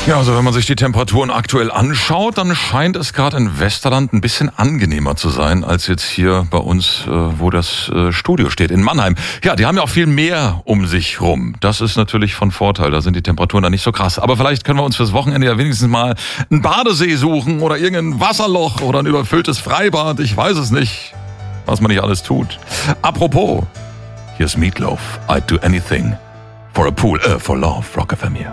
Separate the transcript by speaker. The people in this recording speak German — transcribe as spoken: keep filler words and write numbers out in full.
Speaker 1: Ja, also wenn man sich die Temperaturen aktuell anschaut, dann scheint es gerade in Westerland ein bisschen angenehmer zu sein, als jetzt hier bei uns, äh, wo das äh, Studio steht, in Mannheim. Ja, die haben ja auch viel Meer um sich rum. Das ist natürlich von Vorteil, da sind die Temperaturen dann nicht so krass. Aber vielleicht können wir uns fürs Wochenende ja wenigstens mal einen Badesee suchen oder irgendein Wasserloch oder ein überfülltes Freibad. Ich weiß es nicht, was man nicht alles tut. Apropos, hier ist Meatloaf, I'd do anything for a pool, äh, for love, Rock F M hier.